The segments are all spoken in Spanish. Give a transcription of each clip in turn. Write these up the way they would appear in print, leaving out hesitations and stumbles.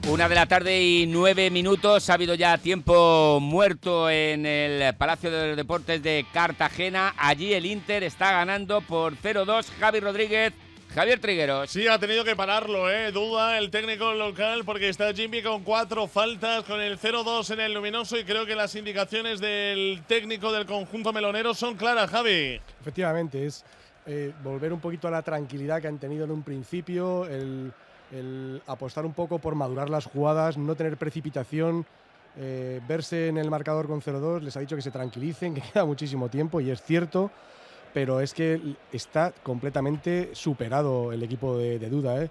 1:09. Ha habido ya tiempo muerto en el Palacio de los Deportes de Cartagena. Allí el Inter está ganando por 0-2. Javi Rodríguez, Javier Trigueros. Sí, ha tenido que pararlo, duda el técnico local porque está Jimmy con 4 faltas, con el 0-2 en el luminoso, y creo que las indicaciones del técnico del conjunto melonero son claras, Javi. Efectivamente, es volver un poquito a la tranquilidad que han tenido en un principio, el apostar un poco por madurar las jugadas, no tener precipitación, verse en el marcador con 0-2, les ha dicho que se tranquilicen, que queda muchísimo tiempo, y es cierto, pero es que está completamente superado el equipo de Duda.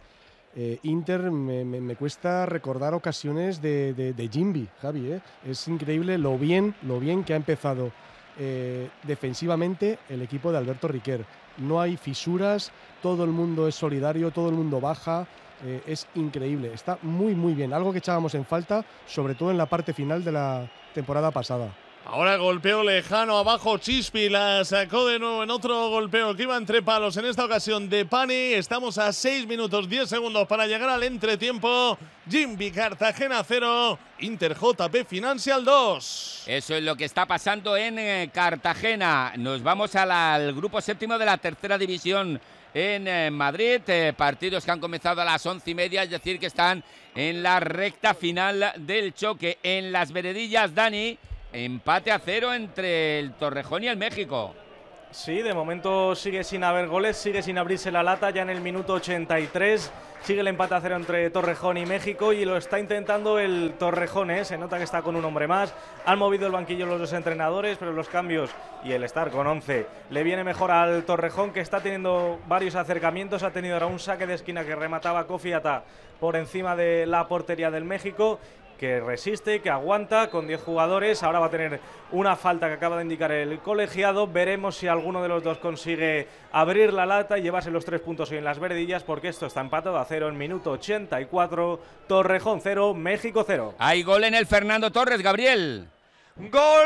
Inter me cuesta recordar ocasiones de Jimby, Javi. Es increíble lo bien que ha empezado defensivamente el equipo de Alberto Riquer. No hay fisuras, todo el mundo es solidario, todo el mundo baja. Es increíble, está muy bien, algo que echábamos en falta, sobre todo en la parte final de la temporada pasada. Ahora golpeo lejano abajo, Chispi la sacó de nuevo en otro golpeo que iba entre palos, en esta ocasión de Pani. Estamos a 6 minutos 10 segundos para llegar al entretiempo. Jimby Cartagena 0, Inter JP Financial 2. Eso es lo que está pasando en Cartagena. Nos vamos al grupo séptimo de la tercera división en Madrid. Partidos que han comenzado a las 11:30, es decir, que están en la recta final del choque. En las veredillas, Dani, empate a 0 entre el Torrejón y el México. Sí, de momento sigue sin haber goles, sigue sin abrirse la lata. Ya en el minuto 83 sigue el empate a 0 entre Torrejón y México, y lo está intentando el Torrejón, se nota que está con un hombre más. Han movido el banquillo los dos entrenadores, pero los cambios y el estar con 11 le viene mejor al Torrejón, que está teniendo varios acercamientos. Ha tenido ahora un saque de esquina que remataba Kofi Ata por encima de la portería del México, que resiste, que aguanta con 10 jugadores. Ahora va a tener una falta que acaba de indicar el colegiado. Veremos si alguno de los dos consigue abrir la lata y llevarse los 3 puntos hoy en las veredillas, porque esto está empatado a 0 en minuto 84. Torrejón 0, México 0. Hay gol en el Fernando Torres, Gabriel. Gol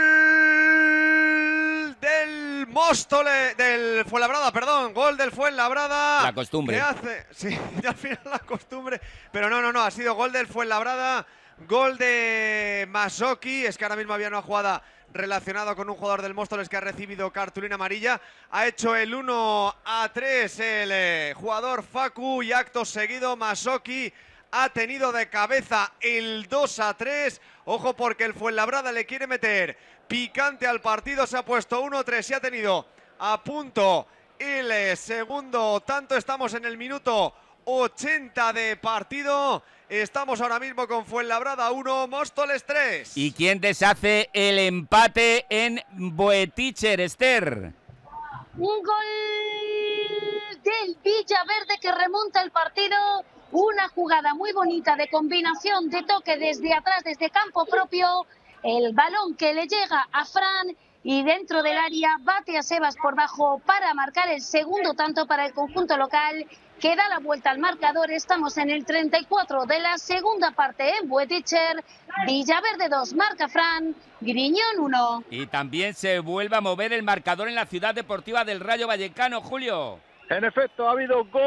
del Móstoles, del Fuenlabrada, perdón. Gol del Fuenlabrada. La costumbre. ¿Qué hace? Sí, al final la costumbre. Pero no, ha sido gol del Fuenlabrada. Gol de Masoki. Es que ahora mismo había una jugada relacionada con un jugador del Móstoles que ha recibido cartulina amarilla. Ha hecho el 1-3 el jugador Facu, y acto seguido Masoki ha tenido de cabeza el 2-3. Ojo, porque el Fuenlabrada le quiere meter picante al partido. Se ha puesto 1-3 y ha tenido a punto el segundo tanto. Estamos en el minuto 80 de partido. Estamos ahora mismo con Fuenlabrada 1, Móstoles 3. ¿Y quién deshace el empate en Boeticher, Esther? Un gol del Villaverde que remonta el partido. Una jugada muy bonita de combinación de toque desde atrás, desde campo propio. El balón que le llega a Fran y dentro del área bate a Sebas por bajo para marcar el segundo tanto para el conjunto local, que da la vuelta al marcador. Estamos en el 34 de la segunda parte en Boeticher. Villaverde 2, marca Fran, Griñón 1. Y también se vuelve a mover el marcador en la Ciudad Deportiva del Rayo Vallecano, Julio. En efecto, ha habido gol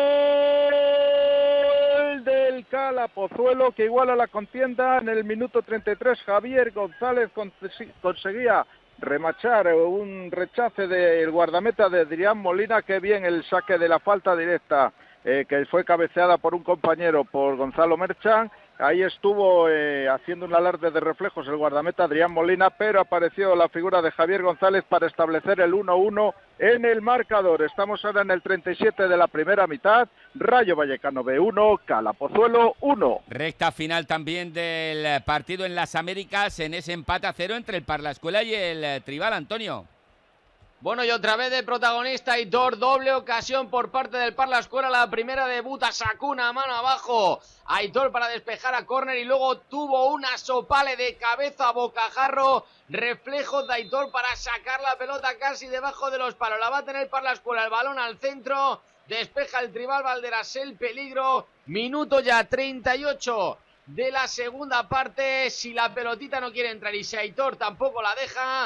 del Cala Pozuelo, que iguala la contienda. En el minuto 33, Javier González conseguía remachar un rechace del guardameta de Adrián Molina. Qué bien el saque de la falta directa, que fue cabeceada por un compañero, por Gonzalo Merchan. Ahí estuvo haciendo un alarde de reflejos el guardameta Adrián Molina, pero apareció la figura de Javier González para establecer el 1-1 en el marcador. Estamos ahora en el 37 de la primera mitad. Rayo Vallecano B1, Cala Pozuelo 1. Recta final también del partido en las Américas, en ese empate a 0 entre el Parlascuela y el Tribal, Antonio. Bueno, y otra vez de protagonista Aitor, doble ocasión por parte del Parlascuela. La primera debuta, sacó una mano abajo Aitor para despejar a córner, y luego tuvo una sopale de cabeza a bocajarro, reflejo de Aitor para sacar la pelota casi debajo de los palos. La va a tener Parlascuela, el balón al centro, despeja el Tribal Valderasel, peligro, minuto ya 38 de la segunda parte. Si la pelotita no quiere entrar y si Aitor tampoco la deja,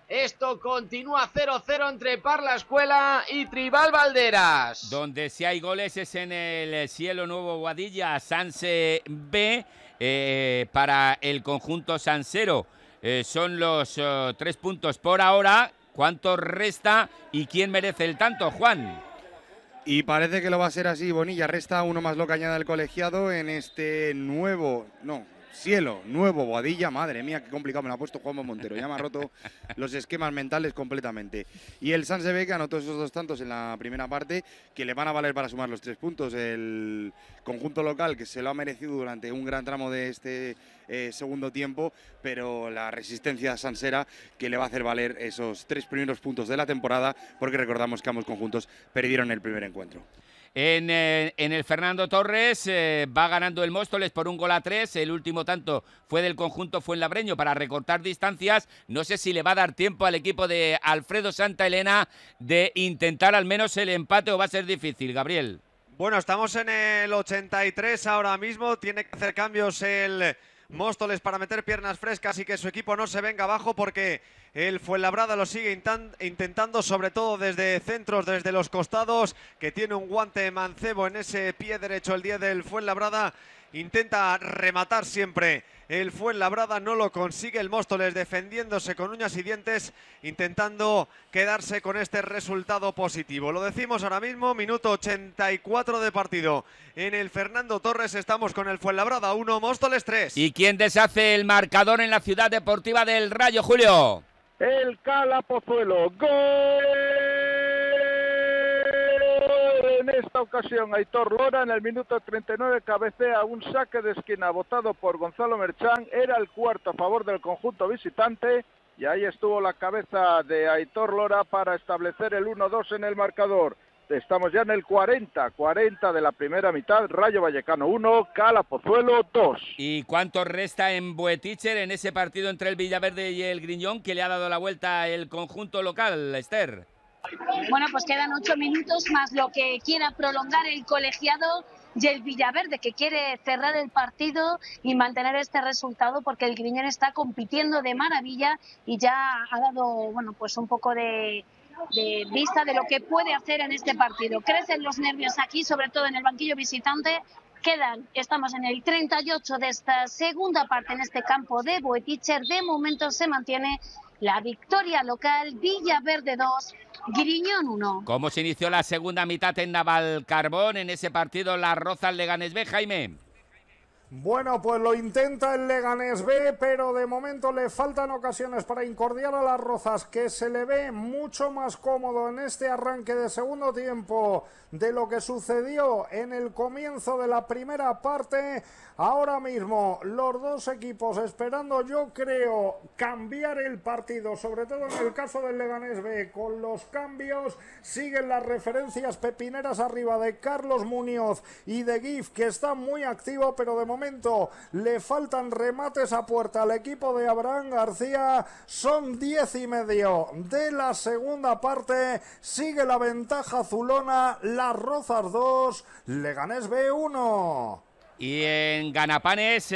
Esto continúa 0-0 entre Parla Escuela y Tribal Valderas. Donde si hay goles es en el Cielo Nuevo Boadilla, Sanse B, para el conjunto sansero. Son los 3 puntos por ahora. ¿Cuánto resta y quién merece el tanto, Juan? Y parece que lo va a ser así, Bonilla. Resta uno más lo que añada el colegiado en este Cielo Nuevo Boadilla. Madre mía, qué complicado me lo ha puesto Juanma Montero. Ya me ha roto los esquemas mentales completamente. Y el Sanse B, que anotó esos 2 tantos en la primera parte, que le van a valer para sumar los 3 puntos. El conjunto local, que se lo ha merecido durante un gran tramo de este segundo tiempo, pero la resistencia sansera, que le va a hacer valer esos 3 primeros puntos de la temporada, porque recordamos que ambos conjuntos perdieron el primer encuentro. En el Fernando Torres va ganando el Móstoles por 1-3. El último tanto fue del conjunto fuenlabreño para recortar distancias. No sé si le va a dar tiempo al equipo de Alfredo Santa Elena de intentar al menos el empate, o va a ser difícil, Gabriel. Bueno, estamos en el 83 ahora mismo. Tiene que hacer cambios el Móstoles para meter piernas frescas y que su equipo no se venga abajo, porque el Fuenlabrada lo sigue intentando, sobre todo desde centros, desde los costados, que tiene un guante mancebo en ese pie derecho el 10 del Fuenlabrada. Intenta rematar siempre el Fuenlabrada, no lo consigue el Móstoles, defendiéndose con uñas y dientes, intentando quedarse con este resultado positivo. Lo decimos ahora mismo, minuto 84 de partido. En el Fernando Torres estamos con el Fuenlabrada 1, Móstoles 3. ¿Y quién deshace el marcador en la Ciudad Deportiva del Rayo, Julio? El Cala Pozuelo. ¡Gol! En esta ocasión Aitor Lora en el minuto 39 cabecea un saque de esquina botado por Gonzalo Merchán. Era el cuarto a favor del conjunto visitante y ahí estuvo la cabeza de Aitor Lora para establecer el 1-2 en el marcador. Estamos ya en el 40 de la primera mitad. Rayo Vallecano 1, Cala Pozuelo 2. ¿Y cuánto resta en Boeticher en ese partido entre el Villaverde y el Griñón, que le ha dado la vuelta el conjunto local, Esther? Bueno, pues quedan 8 minutos más lo que quiera prolongar el colegiado y el Villaverde, que quiere cerrar el partido y mantener este resultado, porque el Griñón está compitiendo de maravilla y ya ha dado, bueno, pues un poco de vista de lo que puede hacer en este partido. Crecen los nervios aquí, sobre todo en el banquillo visitante. Estamos en el 38 de esta segunda parte en este campo de Boeticher. De momento se mantiene la victoria local, Villaverde 2, Griñón 1. ¿Cómo se inició la segunda mitad en Navalcarbón en ese partido Las Rozas Leganés B, Jaime? Bueno, pues lo intenta el Leganés B, pero de momento le faltan ocasiones para incordiar a Las Rozas, que se le ve mucho más cómodo en este arranque de segundo tiempo de lo que sucedió en el comienzo de la primera parte. Ahora mismo los dos equipos esperando, yo creo, cambiar el partido, sobre todo en el caso del Leganés B. Con los cambios siguen las referencias pepineras arriba de Carlos Muñoz y de Gif, que está muy activo, pero de momento le faltan remates a puerta al equipo de Abraham García. Son 10:30 de la segunda parte, sigue la ventaja azulona, Las Rozas 2, Leganés B 1. Y en Ganapanes,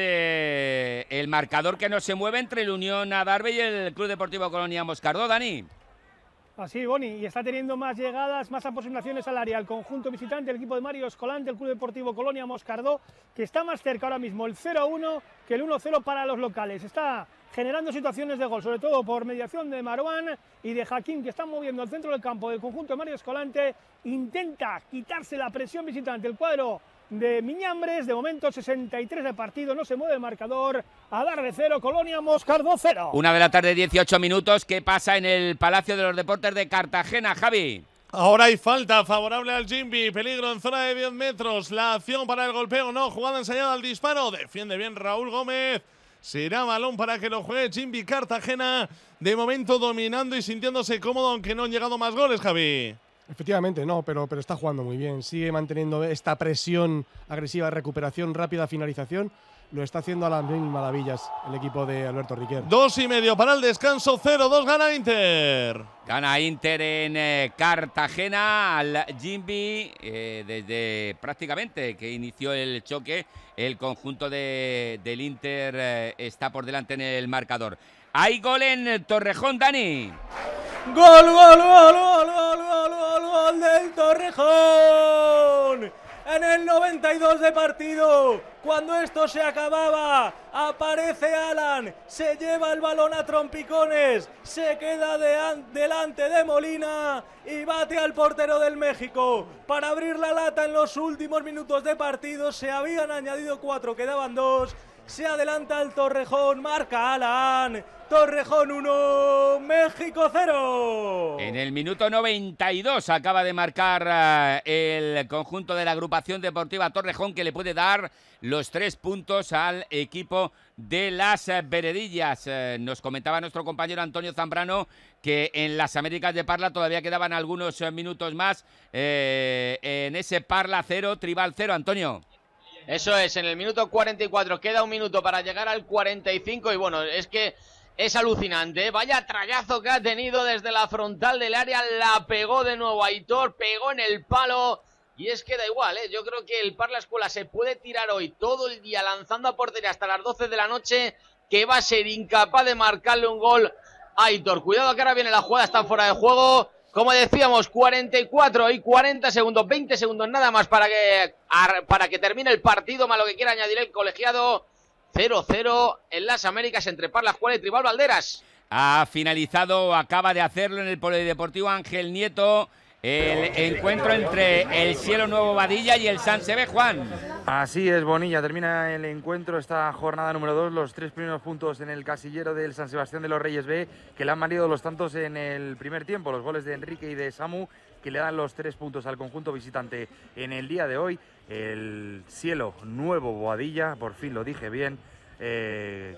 el marcador que no se mueve entre el Unión Adarve y el Club Deportivo Colonia Moscardó, Dani. Así, Boni, y está teniendo más llegadas, más aproximaciones al área el conjunto visitante, el equipo de Mario Escolante, el Club Deportivo Colonia Moscardó, que está más cerca ahora mismo el 0-1 que el 1-0 para los locales. Está generando situaciones de gol, sobre todo por mediación de Marwan y de Jaquín, que están moviendo el centro del campo del conjunto de Mario Escolante. Intenta quitarse la presión visitante el cuadro de Miñambres. De momento 63 de partido, no se mueve el marcador. Adarve 0, Colonia Moscardó 0. 1 de la tarde, 18 minutos. ¿Qué pasa en el Palacio de los Deportes de Cartagena, Javi? Ahora hay falta favorable al Jimby, peligro en zona de 10 metros. La acción para el golpeo, no, jugada ensayada al disparo. Defiende bien Raúl Gómez. Será balón para que lo juegue Jimby Cartagena. De momento dominando y sintiéndose cómodo, aunque no han llegado más goles, Javi. Efectivamente, no, pero está jugando muy bien. Sigue manteniendo esta presión agresiva de recuperación, rápida finalización. Lo está haciendo a las mil maravillas el equipo de Alberto Riquer. 2:30 para el descanso, 0-2 gana Inter. Gana Inter en Cartagena al Jimby desde prácticamente que inició el choque. El conjunto del Inter está por delante en el marcador. Hay gol en Torrejón, Dani. ¡Gol, gol, gol, gol, gol, gol, gol, gol del Torrejón! En el 92 de partido, cuando esto se acababa, aparece Alan, se lleva el balón a trompicones, se queda delante de Molina y bate al portero del México para abrir la lata en los últimos minutos de partido. Se habían añadido 4, quedaban 2. Se adelanta el Torrejón, marca Alan. Torrejón 1, México 0. En el minuto 92 acaba de marcar el conjunto de la agrupación deportiva Torrejón, que le puede dar los 3 puntos al equipo de las Veredillas. Nos comentaba nuestro compañero Antonio Zambrano que en las Américas de Parla todavía quedaban algunos minutos más en ese Parla 0, Tribal 0, Antonio. Eso es, en el minuto 44, queda un minuto para llegar al 45 y bueno, es que es alucinante, ¿eh? Vaya trayazo que ha tenido desde la frontal del área, la pegó de nuevo Aitor, pegó en el palo y es que da igual, ¿eh? Yo creo que el Parla Escuela se puede tirar hoy todo el día lanzando a portería hasta las 12 de la noche, que va a ser incapaz de marcarle un gol a Aitor. Cuidado que ahora viene la jugada, está fuera de juego. Como decíamos, 44 y 40 segundos, 20 segundos nada más para que termine el partido, más lo que quiera añadir el colegiado. 0-0 en las Américas entre Parla Escuela y Tribal Valderas. Ha finalizado, acaba de hacerlo en el Polideportivo Ángel Nieto, el encuentro entre el Cielo Nuevo Badilla y el San Sebé, Juan. Así es, Bonilla, termina el encuentro, esta jornada número 2, los 3 primeros puntos en el casillero del San Sebastián de los Reyes B, que le han valido los tantos en el primer tiempo, los goles de Enrique y de Samu, que le dan los 3 puntos al conjunto visitante en el día de hoy. El Cielo Nuevo Boadilla, por fin lo dije bien,